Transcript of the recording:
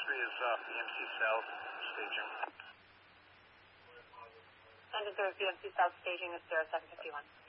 is BMC South staging. Engine 3 is BMC South staging, is 0751.